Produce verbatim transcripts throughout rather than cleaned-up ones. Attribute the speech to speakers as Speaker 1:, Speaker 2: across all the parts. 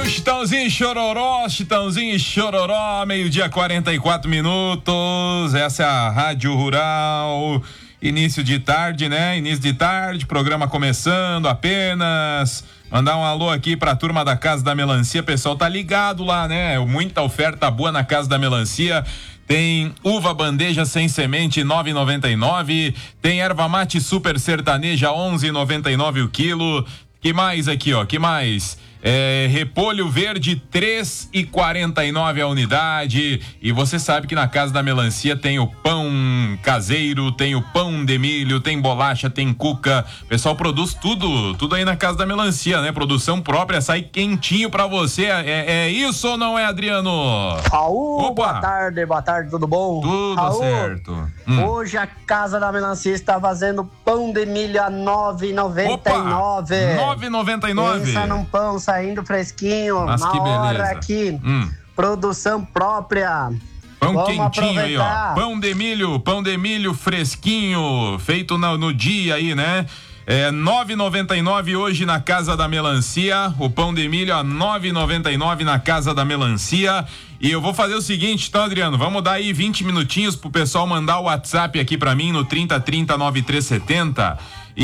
Speaker 1: Chitãozinho e Chororó, Chitãozinho e Chororó, meio-dia quarenta e quatro minutos, essa é a Rádio Rural, início de tarde, né? Início de tarde, programa começando apenas. Mandar um alô aqui pra turma da Casa da Melancia, pessoal tá ligado lá, né? Muita oferta boa na Casa da Melancia. Tem uva bandeja sem semente nove e noventa e nove, tem erva mate super sertaneja onze e noventa e nove o quilo. Que mais aqui, ó? Que mais? É, repolho verde três e quarenta e nove a unidade. E você sabe que na Casa da Melancia tem o pão caseiro, tem o pão de milho, tem bolacha, tem cuca. O pessoal produz tudo, tudo aí na Casa da Melancia, né? Produção própria, sai quentinho pra você. É, é isso ou não é, Adriano?
Speaker 2: Raul, boa tarde, boa tarde, tudo bom?
Speaker 1: Tudo
Speaker 2: Raul,
Speaker 1: certo. Hum.
Speaker 2: Hoje a Casa da Melancia está fazendo pão de milho a nove e noventa e nove.
Speaker 1: nove e noventa e nove.
Speaker 2: Pensa num pão saindo fresquinho,
Speaker 1: mas
Speaker 2: na
Speaker 1: que
Speaker 2: hora
Speaker 1: beleza.
Speaker 2: aqui.
Speaker 1: Hum.
Speaker 2: Produção própria.
Speaker 1: Pão
Speaker 2: Vamos
Speaker 1: quentinho
Speaker 2: aproveitar.
Speaker 1: aí, ó. Pão de milho, pão de milho fresquinho, feito no, no dia aí, né? É nove e noventa e nove hoje na Casa da Melancia, o pão de milho a nove e noventa e nove na Casa da Melancia. E eu vou fazer o seguinte, então, Adriano, vamos dar aí vinte minutinhos pro pessoal mandar o WhatsApp aqui pra mim no trinta trinta nove três setenta.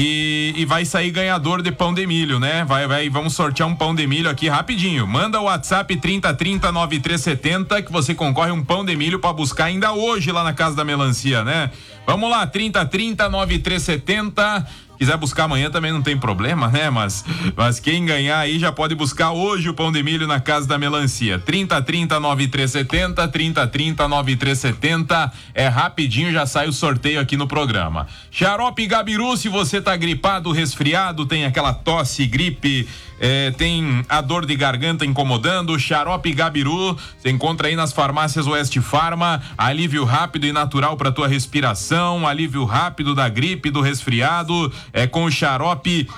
Speaker 1: E, e vai sair ganhador de pão de milho, né? Vai, vai, vamos sortear um pão de milho aqui rapidinho. Manda o WhatsApp trinta trinta nove três setenta que você concorre um pão de milho pra buscar ainda hoje lá na Casa da Melancia, né? Vamos lá, trinta trinta nove três setenta. Quiser buscar amanhã também não tem problema, né? Mas, mas quem ganhar aí já pode buscar hoje o pão de milho na Casa da Melancia. trinta trinta nove três setenta, trinta trinta nove três setenta. É rapidinho, já sai o sorteio aqui no programa. Xarope Gabiru, se você tá gripado, resfriado, tem aquela tosse, gripe, é, tem a dor de garganta incomodando, Xarope Gabiru, você encontra aí nas farmácias Oeste Farma, alívio rápido e natural para tua respiração, alívio rápido da gripe, do resfriado. É com o Xarope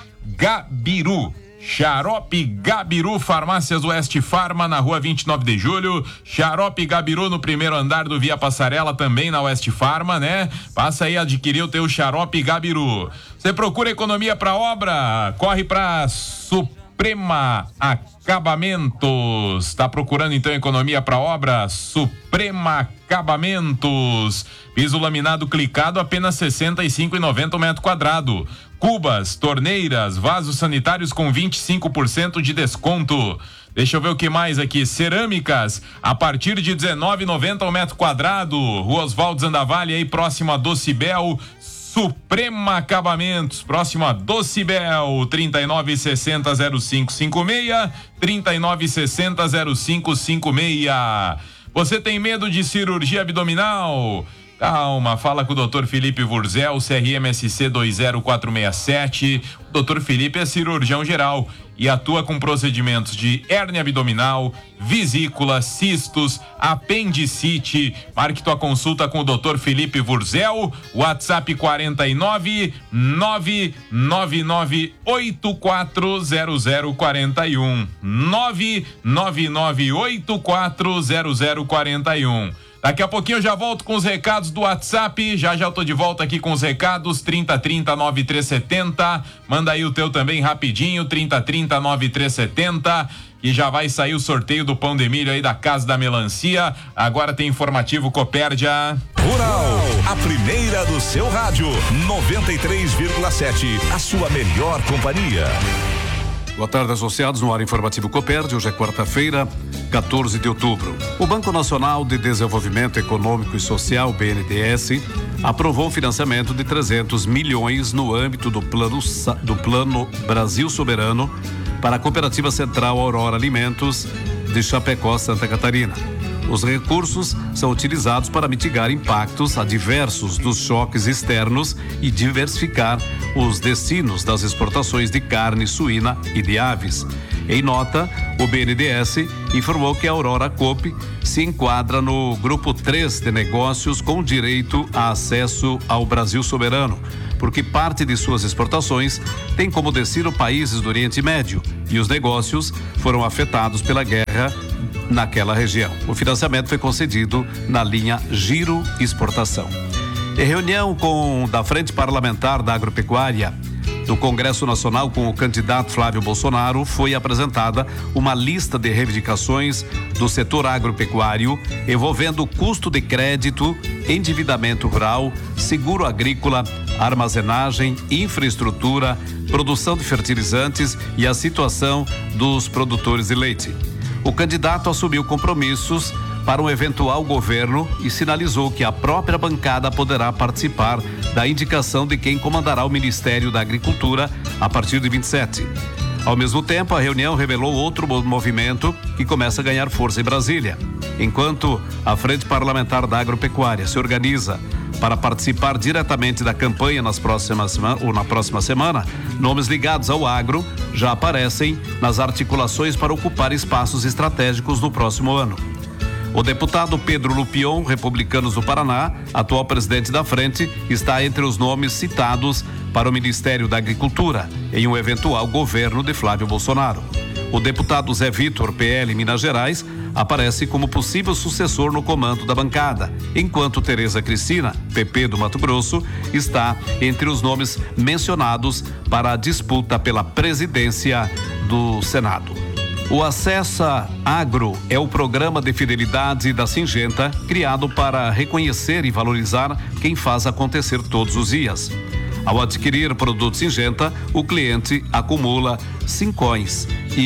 Speaker 1: Gabiru. Xarope Gabiru, farmácias Oeste Farma, na rua vinte e nove de julho. Xarope Gabiru no primeiro andar do Via Passarela, também na Oeste Farma, né? Passa aí a adquirir o teu Xarope Gabiru. Você procura economia pra obra? Corre pra Suprema Acabamentos. Tá procurando então economia pra obra? Suprema Acabamentos. Piso laminado clicado, apenas sessenta e cinco reais e noventa centavos o metro quadrado. Cubas, torneiras, vasos sanitários com vinte e cinco por cento de desconto. Deixa eu ver o que mais aqui. Cerâmicas, a partir de dezenove reais e noventa centavos o metro quadrado. Rua Oswaldo Zandavalli, aí próximo a Docibel. Suprema Acabamentos, próximo a Docibel, trinta e nove sessenta zero cinco cinco seis, trinta e nove sessenta zero cinco cinco seis. Você tem medo de cirurgia abdominal? Calma, fala com o doutor Felipe Wurzel, C R M S C dois zero quatro seis sete. O doutor Felipe é cirurgião geral e atua com procedimentos de hérnia abdominal, vesícula, cistos, apendicite. Marque tua consulta com o doutor Felipe Wurzel, WhatsApp quarenta e nove nove nove nove oito quatro zero zero quatro um, nove nove nove oito quatro zero zero quatro um. Daqui a pouquinho eu já volto com os recados do WhatsApp, já já eu tô de volta aqui com os recados, trinta trinta nove três setenta, manda aí o teu também rapidinho, trinta trinta nove três setenta, e já vai sair o sorteio do pão de milho aí da Casa da Melancia. Agora tem informativo Copérdia.
Speaker 3: Rural, a primeira do seu rádio, noventa e três vírgula sete, a sua melhor companhia.
Speaker 4: Boa tarde, associados, no ar informativo Copérdia. Hoje é quarta-feira, quatorze de outubro. O Banco Nacional de Desenvolvimento Econômico e Social, B N D E S, aprovou um financiamento de trezentos milhões no âmbito do plano, do plano Brasil Soberano para a Cooperativa Central Aurora Alimentos de Chapecó, Santa Catarina. Os recursos são utilizados para mitigar impactos adversos dos choques externos e diversificar os destinos das exportações de carne suína e de aves. Em nota, o B N D E S informou que a Aurora Coop se enquadra no grupo três de negócios com direito a acesso ao Brasil Soberano, porque parte de suas exportações tem como destino países do Oriente Médio e os negócios foram afetados pela guerra naquela região. O financiamento foi concedido na linha Giro Exportação. Em reunião com da Frente Parlamentar da Agropecuária, No Congresso Nacional, com o candidato Flávio Bolsonaro, foi apresentada uma lista de reivindicações do setor agropecuário, envolvendo custo de crédito, endividamento rural, seguro agrícola, armazenagem, infraestrutura, produção de fertilizantes e a situação dos produtores de leite. O candidato assumiu compromissos para um eventual governo e sinalizou que a própria bancada poderá participar da indicação de quem comandará o Ministério da Agricultura a partir de vinte e sete. Ao mesmo tempo, a reunião revelou outro movimento que começa a ganhar força em Brasília. Enquanto a Frente Parlamentar da Agropecuária se organiza para participar diretamente da campanha nas próximas, ou na próxima semana, nomes ligados ao agro já aparecem nas articulações para ocupar espaços estratégicos no próximo ano. O deputado Pedro Lupion, Republicanos do Paraná, atual presidente da frente, está entre os nomes citados para o Ministério da Agricultura, em um eventual governo de Flávio Bolsonaro. O deputado Zé Vitor, P L Minas Gerais, aparece como possível sucessor no comando da bancada, enquanto Tereza Cristina, P P do Mato Grosso, está entre os nomes mencionados para a disputa pela presidência do Senado. O Acessa Agro é o programa de fidelidade da Syngenta, criado para reconhecer e valorizar quem faz acontecer todos os dias. Ao adquirir produto Syngenta, o cliente acumula cincões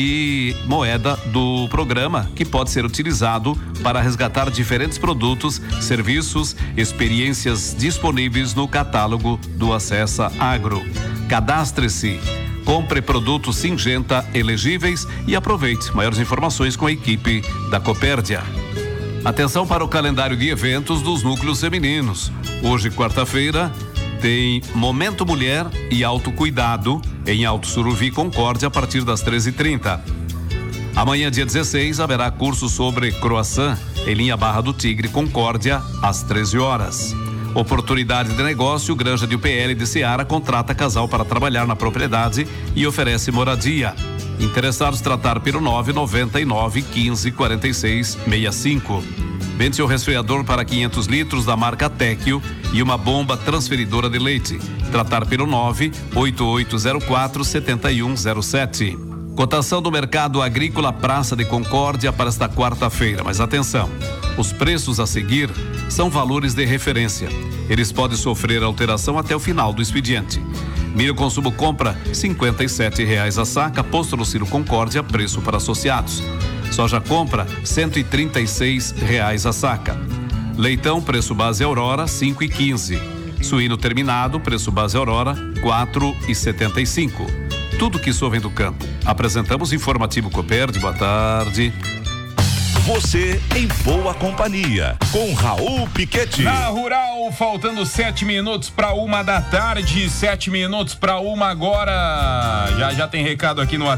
Speaker 4: e moeda do programa, que pode ser utilizado para resgatar diferentes produtos, serviços, experiências disponíveis no catálogo do Acessa Agro. Cadastre-se. Compre produtos Syngenta elegíveis e aproveite. Maiores informações com a equipe da Copérdia. Atenção para o calendário de eventos dos núcleos femininos. Hoje, quarta-feira, tem Momento Mulher e Autocuidado em Alto Suruvi, Concórdia, a partir das treze e trinta. Amanhã, dia dezesseis, haverá curso sobre croissant em linha Barra do Tigre, Concórdia, às treze horas. Oportunidade de negócio, Granja de U P L de Ceará contrata casal para trabalhar na propriedade e oferece moradia. Interessados, tratar pelo nove nove nove, quinze, quarenta e seis, sessenta e cinco. Vende seu resfriador para quinhentos litros da marca Tecchio e uma bomba transferidora de leite. Tratar pelo nove oito oito zero quatro, sete um zero sete. Cotação do mercado agrícola Praça de Concórdia para esta quarta-feira. Mas atenção, os preços a seguir são valores de referência. Eles podem sofrer alteração até o final do expediente. Milho consumo compra cinquenta e sete reais a saca, posto no Ciro Concórdia, preço para associados. Soja compra cento e trinta e seis reais a saca. Leitão, preço base Aurora, cinco e quinze. Suíno terminado, preço base Aurora, quatro e setenta e cinco. Tudo que isso vem do campo. Apresentamos informativo Copérdia. Boa tarde.
Speaker 3: Você em boa companhia com Raul Piquete.
Speaker 1: Na Rural, faltando sete minutos para uma da tarde, sete minutos para uma agora. Já já tem recado aqui no